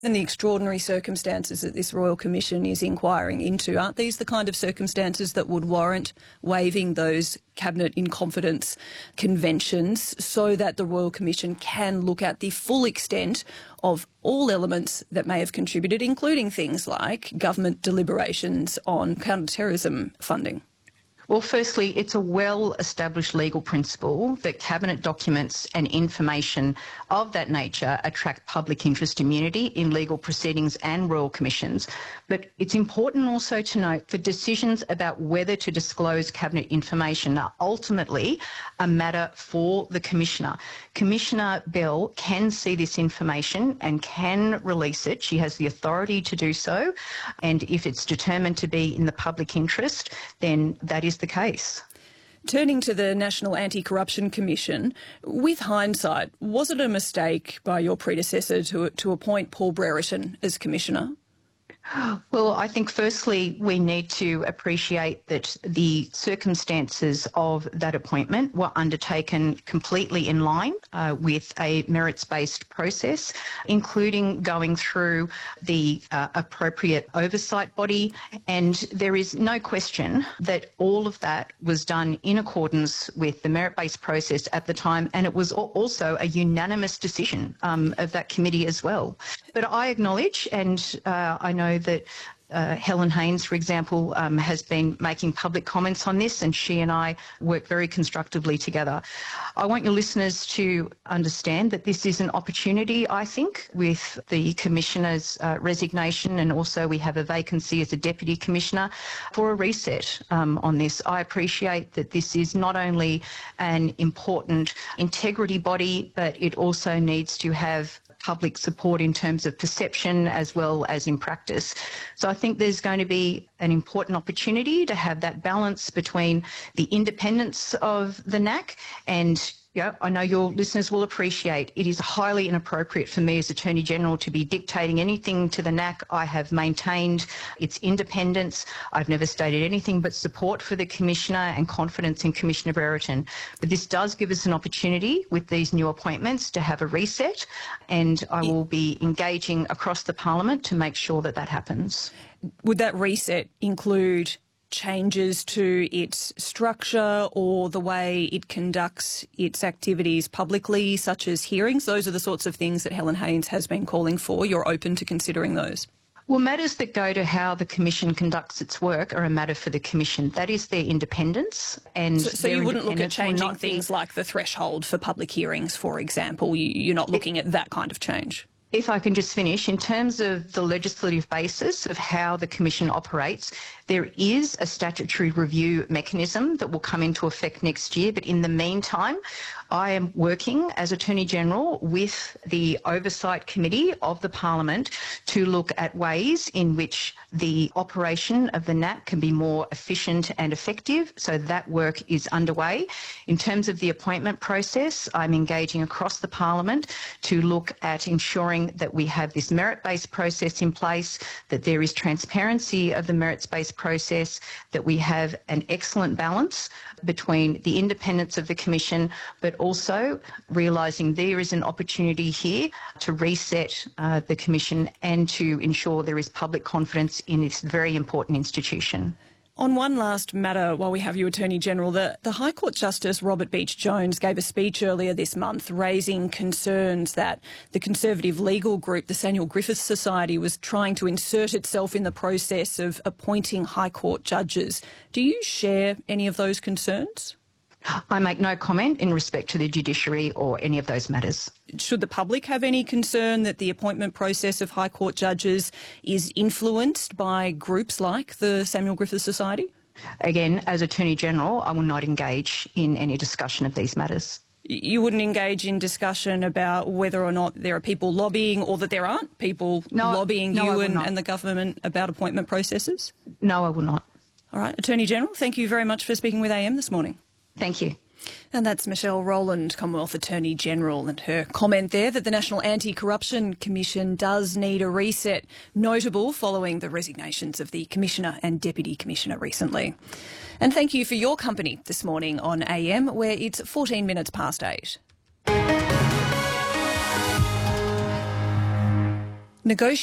And the extraordinary circumstances that this Royal Commission is inquiring into, aren't these the kind of circumstances that would warrant waiving those Cabinet in confidence conventions so that the Royal Commission can look at the full extent of all elements that may have contributed, including things like government deliberations on counter-terrorism funding? Well, firstly, it's a well-established legal principle that Cabinet documents and information of that nature attract public interest immunity in legal proceedings and royal commissions. But it's important also to note that decisions about whether to disclose Cabinet information are ultimately a matter for the Commissioner. Commissioner Bell can see this information and can release it. She has the authority to do so. And if it's determined to be in the public interest, then that is the case. Turning to the National Anti-Corruption Commission, with hindsight, was it a mistake by your predecessor to appoint Paul Brereton as Commissioner? Well, I think firstly we need to appreciate that the circumstances of that appointment were undertaken completely in line with a merits-based process, including going through the appropriate oversight body. And there is no question that all of that was done in accordance with the merit-based process at the time, and it was also a unanimous decision of that committee as well. But I acknowledge, and I know that Helen Haines, for example, has been making public comments on this, and she and I work very constructively together. I want your listeners to understand that this is an opportunity, I think, with the Commissioner's resignation, and also we have a vacancy as a Deputy Commissioner, for a reset on this. I appreciate that this is not only an important integrity body, but it also needs to have public support in terms of perception as well as in practice. So I think there's going to be an important opportunity to have that balance between the independence of the NAC and I know your listeners will appreciate it is highly inappropriate for me as Attorney General to be dictating anything to the NAC. I have maintained its independence. I've never stated anything but support for the Commissioner and confidence in Commissioner Brereton. But this does give us an opportunity with these new appointments to have a reset, and I will be engaging across the Parliament to make sure that that happens. Would that reset include changes to its structure or the way it conducts its activities publicly, such as hearings? Those are the sorts of things that Helen Haines has been calling for. You're open to considering those? Well, matters that go to how the Commission conducts its work are a matter for the Commission. That is their independence. And so you wouldn't look at changing things like the threshold for public hearings, for example? You're not looking at that kind of change? If I can just finish, in terms of the legislative basis of how the Commission operates, there is a statutory review mechanism that will come into effect next year. But in the meantime, I am working as Attorney General with the Oversight Committee of the Parliament to look at ways in which the operation of the NAC can be more efficient and effective. So that work is underway. In terms of the appointment process, I'm engaging across the Parliament to look at ensuring that we have this merit-based process in place, that there is transparency of the merits-based process, that we have an excellent balance between the independence of the Commission, but also realising there is an opportunity here to reset the Commission and to ensure there is public confidence in this very important institution. On one last matter, while we have you, Attorney General, the High Court Justice Robert Beach-Jones gave a speech earlier this month raising concerns that the conservative legal group, the Samuel Griffiths Society, was trying to insert itself in the process of appointing High Court judges. Do you share any of those concerns? I make no comment in respect to the judiciary or any of those matters. Should the public have any concern that the appointment process of High Court judges is influenced by groups like the Samuel Griffiths Society? Again, as Attorney General, I will not engage in any discussion of these matters. You wouldn't engage in discussion about whether or not there are people lobbying or that there aren't people lobbying you and the government about appointment processes? No, I will not. All right. Attorney General, thank you very much for speaking with AM this morning. Thank you. And that's Michelle Rowland, Commonwealth Attorney General, and her comment there that the National Anti-Corruption Commission does need a reset, notable following the resignations of the Commissioner and Deputy Commissioner recently. And thank you for your company this morning on AM, where it's 14 minutes past 8. Negotiating